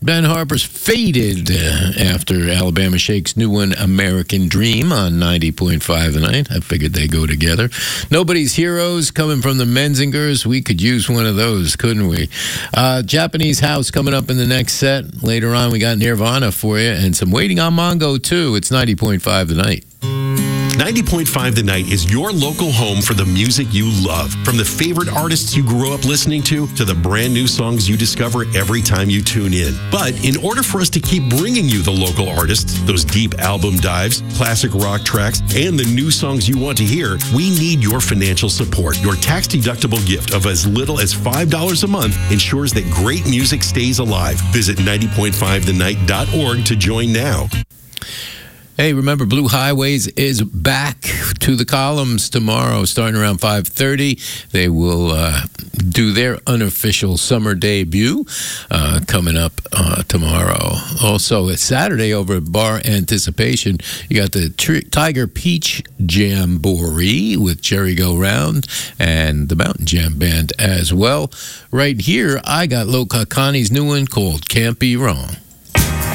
Ben Harper's Faded after Alabama Shake's new one, American Dream, on 90.5 tonight. I figured they go together. Nobody's Heroes coming from the Menzingers. We could use one of those, couldn't we? Japanese House coming up in the next set. Later on, we got Nirvana for you and some Waiting on Mongo, too. It's 90.5 tonight. 90.5 The Night is your local home for the music you love. From the favorite artists you grew up listening to the brand new songs you discover every time you tune in. But in order for us to keep bringing you the local artists, those deep album dives, classic rock tracks, and the new songs you want to hear, we need your financial support. Your tax-deductible gift of as little as $5 a month ensures that great music stays alive. Visit 90.5thenight.org to join now. Hey, remember, Blue Highways is back to the columns tomorrow, starting around 5:30. They will do their unofficial summer debut coming up tomorrow. Also, it's Saturday over at Bar Anticipation. You got the Tiger Peach Jamboree with Jerry Go Round and the Mountain Jam Band as well. Right here, I got Lo Kakani's new one called Can't Be Wrong.